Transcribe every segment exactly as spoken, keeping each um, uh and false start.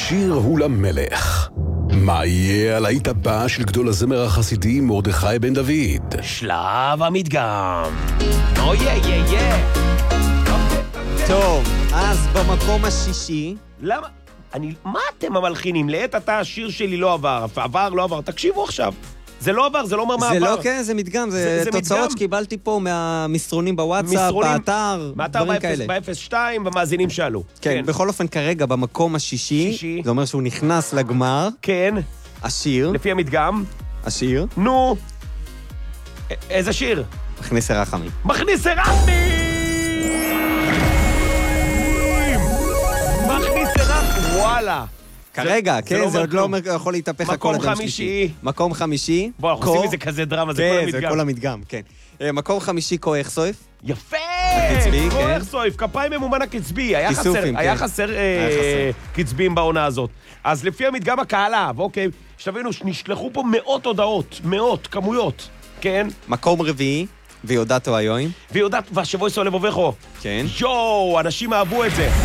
שיר הוא למלך. מה יהיה על העית הבא של גדול הזמר החסידי מרדכי בן דוד? שלב המדגם. או יא יא יא. טוב, אז במקום השישי... למה? אני... מה אתם המלחינים? לעת אתה השיר שלי לא עבר. עבר, לא עבר. תקשיבו עכשיו. זה לא עבר, זה לא אומר מה עבר. זה לא כן, זה מדגם, זה, זה תוצאות מדגם. שקיבלתי פה מהמסרונים בוואטסאפ, מסרונים, באתר, דברים כאלה. ב-אפס שתיים, במאזינים שעלו. כן, כן, בכל אופן כרגע במקום השישי, שישי. זה אומר שהוא נכנס לגמר. כן. השיר. לפי המדגם. השיר. נו. א- איזה שיר? מכניס הרחמי. מכניס הרחמי! מכניס הרחמי, וואלה. כרגע, זה, כן, זה, זה לא עוד לא אומר, יכול להתהפך הכל מקום חמישי. מקום חמישי. בוא, אנחנו עושים מזה כזה דרמה, זה כן, כל המדגם. זה כל המדגם, כן. מקום חמישי, כה אכסויף. יפה! הקצבי, כה כן. אכסויף, כפיים ממומן הקצבי. היה חסר, כיסופים, היה כן. חסר היה חסר. קצבים בעונה הזאת. אז לפי המדגם הקהל אהב, אוקיי, שתבינו, נשלחו פה מאות הודעות, מאות, כמויות, כן? מקום רביעי, ויודעתו היואים. ויודעת, והשבוי סולב עובכו. כן. יואו, אנשים אהבו את זה.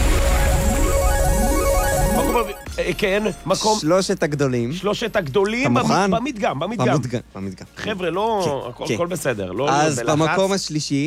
מקום רביעי, כן, מקום... שלושת הגדולים. שלושת הגדולים אתה מוכן? במדגם, במדגם. במדגם, במדגם. חבר'ה, לא, הכל בסדר. אז במקום השלישי...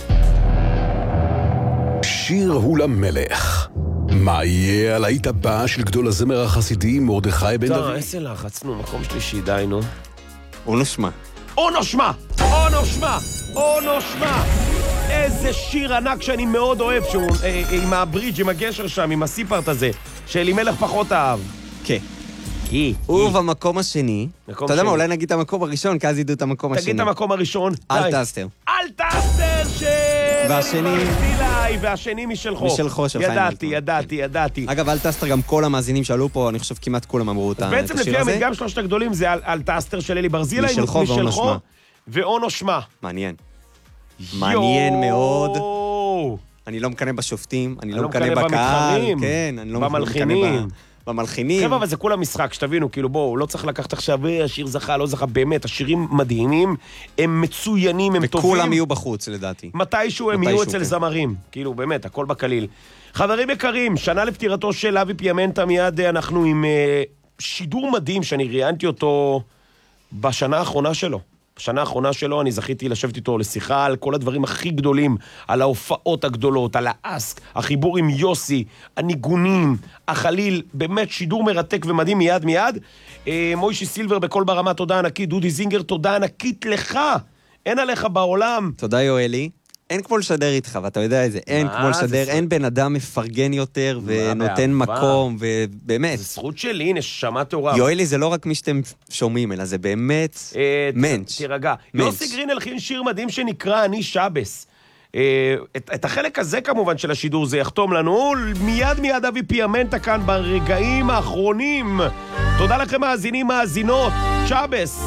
שיר הוא למלך. מה יהיה על העית הבא של גדול הזמר החסידי מרדכי בן דוד? די, איזה לחץ, נו, מקום שלישי, די, נו. אונו שמע. אונו שמע! אונו שמע! אונו שמע! איזה שיר ענק שאני מאוד אוהב, שהוא אה, עם הברידג', עם הגשר שם, עם הסיפרט הזה, שאלימלך פחות אהב. כן. היא. ובמקום השני, אתה יודע מה, אולי נגיד את המקום הראשון, כי אז ידעו את המקום השני. תגיד את המקום הראשון. אל תאסתר. אל תאסתר ש... והשני... והשני משלחו. משלחו של חיים. ידעתי, ידעתי, ידעתי. אגב, אל תאסתר, גם כל המאזינים שעלו פה, אני חושב כמעט כולם אמרו את השיר הזה. בעצם לפי המדגם שלושת הגדולים זה אל תאסתר של אלי ברזילי, משלחו ואונו שמע. ואונו שמע. מעניין. מעניין מאוד. אני לא מקנה בשופטים, אני לא מקנה בקהל. כן, אני לא מקנה במלחינים. חבר'ה, אבל זה כולה משחק, שתבינו, כאילו בואו, לא צריך לקחת עכשיו, השיר זכה, לא זכה, באמת, השירים מדהימים, הם מצוינים, הם טובים. וכולם יהיו בחוץ, לדעתי. מתישהו הם יהיו אצל זמרים, כאילו, באמת, הכל בקליל. חברים יקרים, שנה לפטירתו של אבי פיאמנטה, מיד אנחנו עם שידור מדהים, שאני ראיינתי אותו בשנה האחרונה שלו. בשנה האחרונה שלו אני זכיתי לשבת איתו לשיחה על כל הדברים הכי גדולים, על ההופעות הגדולות, על האסק, החיבור עם יוסי, הניגונים, החליל, באמת שידור מרתק ומדהים מיד מיד. אה, מוישי סילבר בכל ברמה, תודה ענקית, דודי זינגר, תודה ענקית לך, אין עליך בעולם. תודה יואלי. אין כמו לשדר איתך, ואתה יודע את זה, אין כמו לשדר, אין בן אדם מפרגן יותר ונותן מקום, ובאמת. זה זכות שלי, נשמה תורה. יואלי זה לא רק מי שאתם שומעים, אלא זה באמת מנץ'. תירגע. יוסי גרין הלחין שיר מדהים שנקרא אני שבס. את החלק הזה כמובן של השידור זה יחתום לנו, מיד מיד אבי פיאמנטה כאן ברגעים האחרונים. תודה לכם מאזינים, מאזינות, שבס.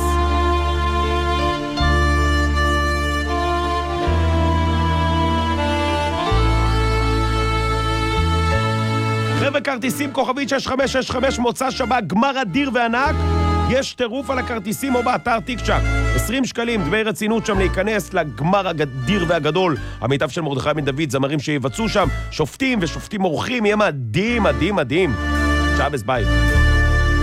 וכרטיסים כוכבית שש חמש שש חמש מוצא שבת, גמר אדיר וענק. יש טירוף על הכרטיסים או באתר טיקצ'ק. עשרים שקלים, דמי רצינות שם להיכנס לגמר האדיר והגדול. המיטב של מרדכי בן דוד, זמרים שיבצעו שם, שופטים ושופטים אורחים, יהיה מדהים, מדהים, מדהים. שבס, ביי.